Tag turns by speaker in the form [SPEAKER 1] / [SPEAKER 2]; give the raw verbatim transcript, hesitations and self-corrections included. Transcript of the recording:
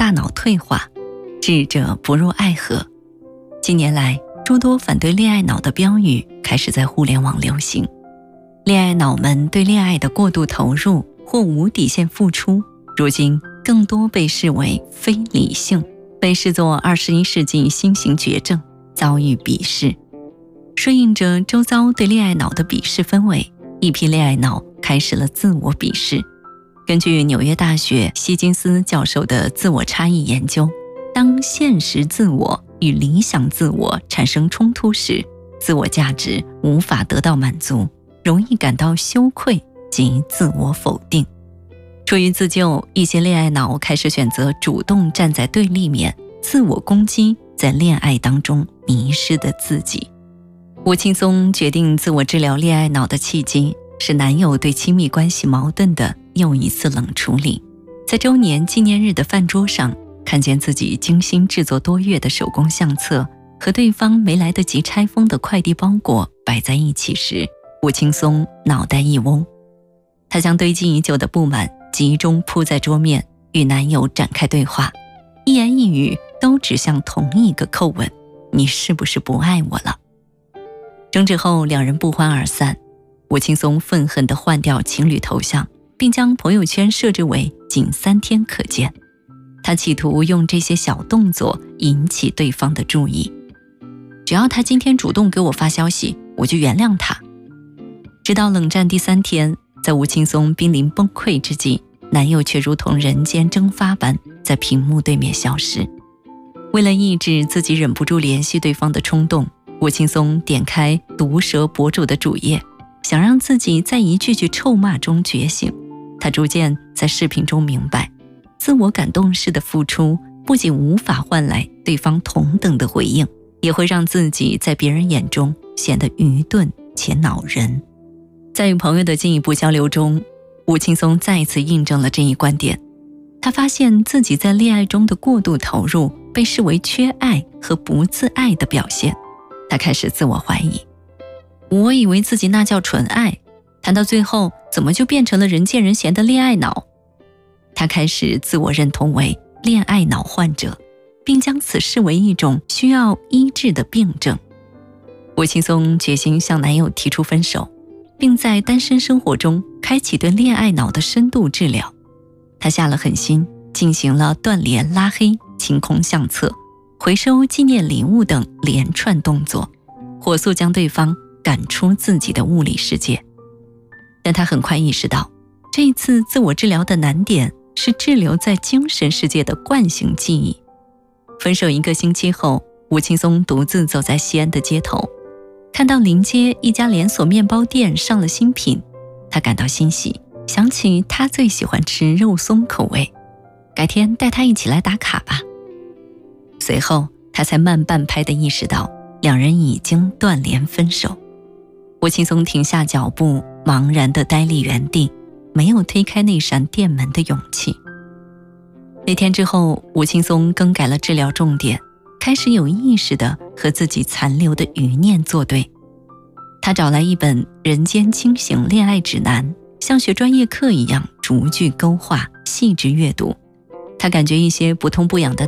[SPEAKER 1] 大脑退化，智者不入爱河。近年来，诸多反对恋爱脑的标语开始在互联网流行。恋爱脑们对恋爱的过度投入或无底线付出，如今更多被视为非理性，被视作二十一世纪新型绝症，遭遇鄙视。顺应着周遭对恋爱脑的鄙视氛围，一批恋爱脑开始了自我鄙视。根据纽约大学希金斯教授的自我差异研究，当现实自我与理想自我产生冲突时，自我价值无法得到满足，容易感到羞愧及自我否定。出于自救，一些恋爱脑开始选择主动站在对立面，自我攻击在恋爱当中迷失的自己。吴青松决定自我治疗恋爱脑的契机，是男友对亲密关系矛盾的又一次冷处理。在周年纪念日的饭桌上，看见自己精心制作多月的手工相册和对方没来得及拆封的快递包裹摆在一起时，吴青松脑袋一嗡。他将堆积已久的不满集中铺在桌面，与男友展开对话，一言一语都指向同一个叩问：你是不是不爱我了？争执后，两人不欢而散。吴青松愤恨地换掉情侣头像，并将朋友圈设置为仅三天可见。他企图用这些小动作引起对方的注意。只要他今天主动给我发消息，我就原谅他。直到冷战第三天，在吴青松濒临崩溃之际，男友却如同人间蒸发般在屏幕对面消失。为了抑制自己忍不住联系对方的冲动，吴青松点开毒舌博主的主页，想让自己在一句句臭骂中觉醒。他逐渐在视频中明白，自我感动式的付出不仅无法换来对方同等的回应，也会让自己在别人眼中显得愚钝且恼人。在与朋友的进一步交流中，吴青松再次印证了这一观点。他发现自己在恋爱中的过度投入被视为缺爱和不自爱的表现。他开始自我怀疑，我以为自己那叫纯爱，谈到最后怎么就变成了人见人嫌的恋爱脑？他开始自我认同为恋爱脑患者，并将此视为一种需要医治的病症。吴青松决心向男友提出分手，并在单身生活中开启对恋爱脑的深度治疗。他下了狠心，进行了断联、拉黑、清空相册、回收纪念礼物等连串动作，火速将对方赶出自己的物理世界。但他很快意识到，这一次自我治疗的难点是滞留在精神世界的惯性记忆。分手一个星期后，吴青松独自走在西安的街头，看到临街一家连锁面包店上了新品，他感到欣喜，想起他最喜欢吃肉松口味，改天带他一起来打卡吧。随后他才慢半拍地意识到，两人已经断联分手。吴青松停下脚步，茫然地呆立原地，没有推开那扇店门的勇气。那天之后，吴青松更改了治疗重点，开始有意识地和自己残留的余念作对。他找来一本《人间清醒恋爱指南》，像学专业课一样逐句勾画，细致阅读。他感觉一些不痛不痒的